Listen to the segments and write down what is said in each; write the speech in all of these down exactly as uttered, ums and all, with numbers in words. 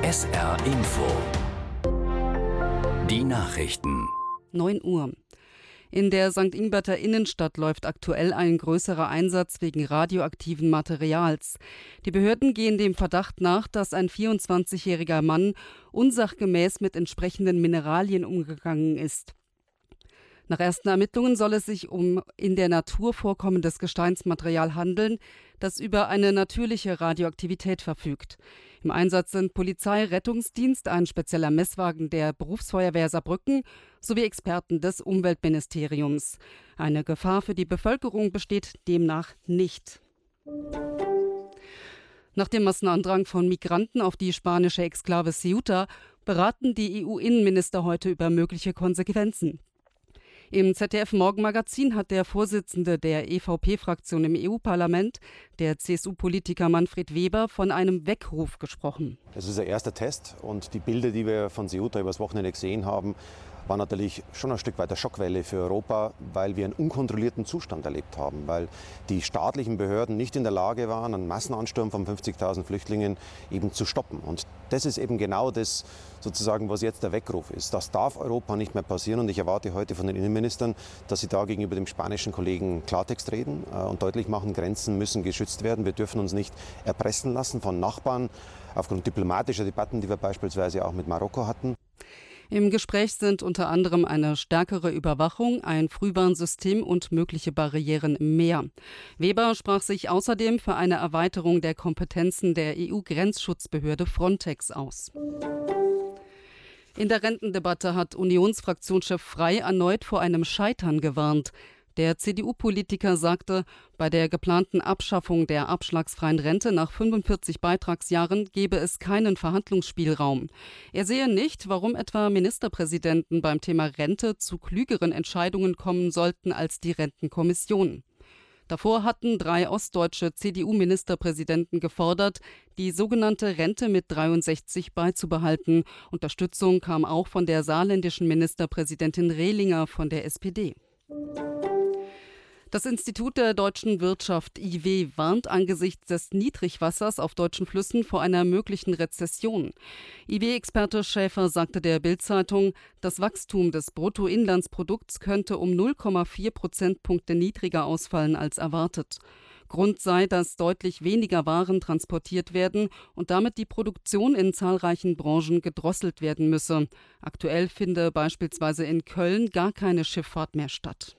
S R Info. Die Nachrichten. neun Uhr. In der Sankt Ingbert Innenstadt läuft aktuell ein größerer Einsatz wegen radioaktiven Materials. Die Behörden gehen dem Verdacht nach, dass ein vierundzwanzigjähriger Mann unsachgemäß mit entsprechenden Mineralien umgegangen ist. Nach ersten Ermittlungen soll es sich um in der Natur vorkommendes Gesteinsmaterial handeln, das über eine natürliche Radioaktivität verfügt. Im Einsatz sind Polizei, Rettungsdienst, ein spezieller Messwagen der Berufsfeuerwehr Saarbrücken sowie Experten des Umweltministeriums. Eine Gefahr für die Bevölkerung besteht demnach nicht. Nach dem Massenandrang von Migranten auf die spanische Exklave Ceuta beraten die E U-Innenminister heute über mögliche Konsequenzen. Im Z D F-Morgenmagazin hat der Vorsitzende der E V P-Fraktion im E U-Parlament, der C S U-Politiker Manfred Weber, von einem Weckruf gesprochen. Es ist ein erster Test und die Bilder, die wir von Ceuta übers Wochenende gesehen haben, war natürlich schon ein Stück weit eine Schockwelle für Europa, weil wir einen unkontrollierten Zustand erlebt haben, weil die staatlichen Behörden nicht in der Lage waren, einen Massenansturm von fünfzigtausend Flüchtlingen eben zu stoppen. Und das ist eben genau das, sozusagen, was jetzt der Weckruf ist. Das darf Europa nicht mehr passieren und ich erwarte heute von den Innenministern, dass sie da gegenüber dem spanischen Kollegen Klartext reden und deutlich machen, Grenzen müssen geschützt werden. Wir dürfen uns nicht erpressen lassen von Nachbarn aufgrund diplomatischer Debatten, die wir beispielsweise auch mit Marokko hatten. Im Gespräch sind unter anderem eine stärkere Überwachung, ein Frühwarnsystem und mögliche Barrieren mehr. Weber sprach sich außerdem für eine Erweiterung der Kompetenzen der E U-Grenzschutzbehörde Frontex aus. In der Rentendebatte hat Unionsfraktionschef Frey erneut vor einem Scheitern gewarnt. Der C D U-Politiker sagte, bei der geplanten Abschaffung der abschlagsfreien Rente nach fünfundvierzig Beitragsjahren gebe es keinen Verhandlungsspielraum. Er sehe nicht, warum etwa Ministerpräsidenten beim Thema Rente zu klügeren Entscheidungen kommen sollten als die Rentenkommission. Davor hatten drei ostdeutsche C D U-Ministerpräsidenten gefordert, die sogenannte Rente mit dreiundsechzig beizubehalten. Unterstützung kam auch von der saarländischen Ministerpräsidentin Rehlinger von der S P D. Das Institut der deutschen Wirtschaft I W warnt angesichts des Niedrigwassers auf deutschen Flüssen vor einer möglichen Rezession. I W-Experte Schäfer sagte der Bild-Zeitung, das Wachstum des Bruttoinlandsprodukts könnte um null Komma vier Prozentpunkte niedriger ausfallen als erwartet. Grund sei, dass deutlich weniger Waren transportiert werden und damit die Produktion in zahlreichen Branchen gedrosselt werden müsse. Aktuell finde beispielsweise in Köln gar keine Schifffahrt mehr statt.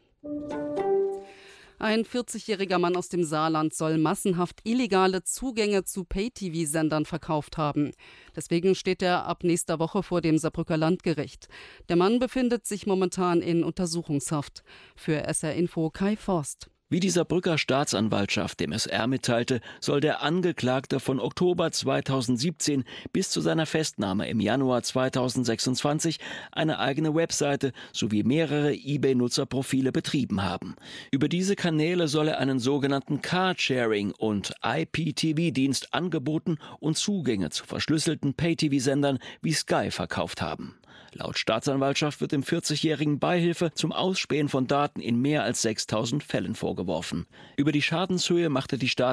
Ein vierzigjähriger Mann aus dem Saarland soll massenhaft illegale Zugänge zu Pay-T V-Sendern verkauft haben. Deswegen steht er ab nächster Woche vor dem Saarbrücker Landgericht. Der Mann befindet sich momentan in Untersuchungshaft. Für S R Info Kai Forst. Wie die Saarbrücker Staatsanwaltschaft dem S R mitteilte, soll der Angeklagte von Oktober zweitausendsiebzehn bis zu seiner Festnahme im Januar zweitausendsechsundzwanzig eine eigene Webseite sowie mehrere eBay-Nutzerprofile betrieben haben. Über diese Kanäle soll er einen sogenannten Carsharing- und I P T V-Dienst angeboten und Zugänge zu verschlüsselten Pay-T V-Sendern wie Sky verkauft haben. Laut Staatsanwaltschaft wird dem vierzigjährigen Beihilfe zum Ausspähen von Daten in mehr als sechstausend Fällen vorgeworfen. Über die Schadenshöhe machte die Staatsanwaltschaft